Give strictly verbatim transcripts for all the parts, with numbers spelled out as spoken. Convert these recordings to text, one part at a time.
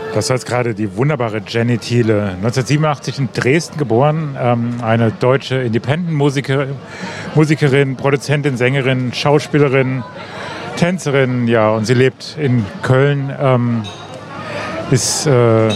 Das war jetzt gerade die wunderbare Jenny Thiele, neunzehnhundertsiebenundachtzig in Dresden geboren, ähm, eine deutsche Independent-Musikerin, Musikerin, Produzentin, Sängerin, Schauspielerin, Tänzerin, ja, und sie lebt in Köln, ähm, ist äh,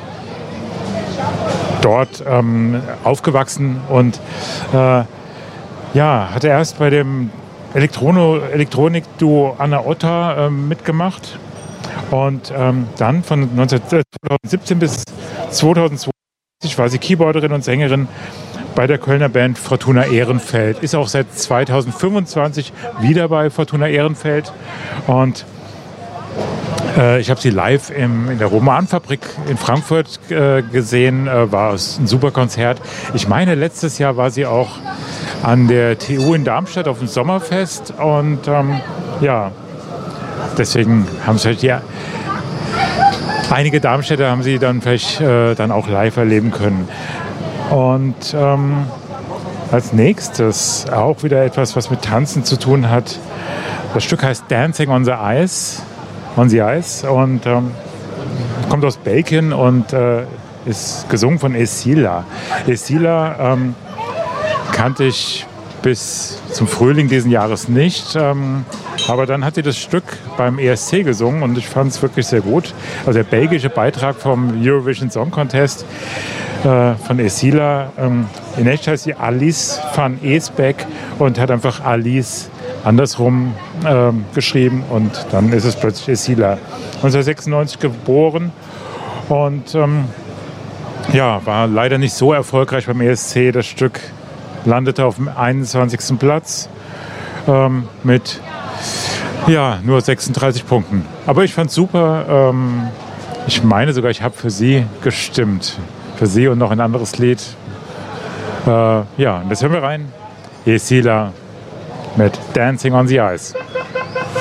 dort ähm, aufgewachsen und äh, ja, hatte erst bei dem Elektrono, Elektronik-Duo Anna Otta ähm, mitgemacht. Und ähm, dann von zweitausendsiebzehn bis zweitausendzweiundzwanzig war sie Keyboarderin und Sängerin bei der Kölner Band Fortuna Ehrenfeld. Ist auch seit zweitausendfünfundzwanzig wieder bei Fortuna Ehrenfeld. Und äh, ich habe sie live im, in der Romanfabrik in Frankfurt äh, gesehen. Äh, war ein super Konzert. Ich meine, letztes Jahr war sie auch an der T U in Darmstadt auf dem Sommerfest. Und ähm, ja, deswegen haben sie halt ja einige Darmstädter haben sie dann vielleicht äh, dann auch live erleben können. Und ähm, als nächstes auch wieder etwas, was mit Tanzen zu tun hat. Das Stück heißt Dancing on the Ice, on the Ice und ähm, kommt aus Belgien und äh, ist gesungen von Esila. Esila ähm, kannte ich bis zum Frühling diesen Jahres nicht. Ähm, aber dann hat sie das Stück beim E S C gesungen und ich fand es wirklich sehr gut. Also der belgische Beitrag vom Eurovision Song Contest äh, von Esila. Ähm, in echt heißt sie Alice van Esbeck und hat einfach Alice andersrum ähm, geschrieben und dann ist es plötzlich Esila. neunzehnhundertsechsundneunzig geboren und ähm, ja, war leider nicht so erfolgreich beim E S C. Das Stück landete auf dem einundzwanzigsten Platz ähm, mit ja, nur sechsunddreißig Punkten. Aber ich fand es super. Ähm, ich meine sogar, ich habe für sie gestimmt. Für sie und noch ein anderes Lied. Äh, ja, und das hören wir rein. Esila mit Dancing on the Ice.